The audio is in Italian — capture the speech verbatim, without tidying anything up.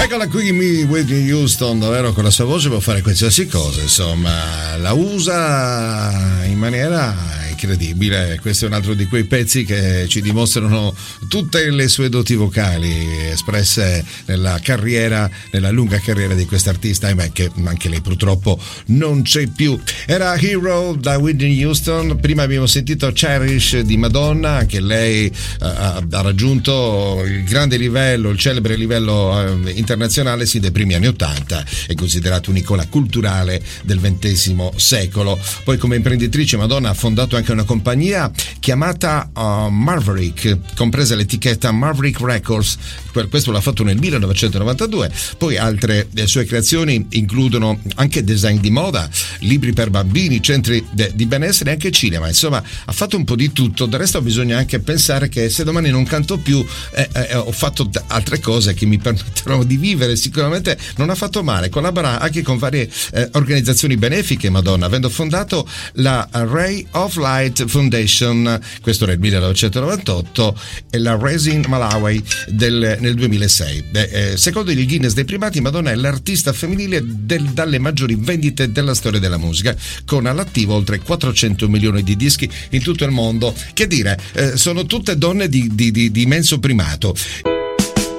Eccola qui, mi Whitney Houston, davvero con la sua voce può fare qualsiasi cosa, insomma, la usa in maniera incredibile. Questo è un altro di quei pezzi che ci dimostrano tutte le sue doti vocali espresse nella carriera, nella lunga carriera di quest'artista, e beh, che anche lei purtroppo non c'è più. Era Hero da Whitney Houston, prima abbiamo sentito Cherish di Madonna, anche lei uh, ha raggiunto il grande livello, il celebre livello uh, internazionale sì dei primi anni ottanta, è considerato un'icona culturale del ventesimo secolo. Poi come imprenditrice Madonna ha fondato anche una compagnia chiamata uh, Maverick, compresa l'etichetta Maverick Records, questo l'ha fatto nel millenovecentonovantadue. Poi altre le sue creazioni includono anche design di moda, libri per bambini, centri de, di benessere e anche cinema, insomma ha fatto un po' di tutto. Del resto bisogna anche pensare che se domani non canto più eh, eh, ho fatto altre cose che mi permetteranno di vivere. Sicuramente non ha fatto male, collabora anche con varie eh, organizzazioni benefiche Madonna, avendo fondato la Ray of Light Foundation, questo nel millenovecentonovantotto, e la Raising Malawi del, nel duemilasei. Eh, secondo il Guinness dei primati, Madonna è l'artista femminile del, dalle maggiori vendite della storia della musica, con all'attivo oltre quattrocento milioni di dischi in tutto il mondo. Che dire, eh, sono tutte donne di, di, di, di immenso primato.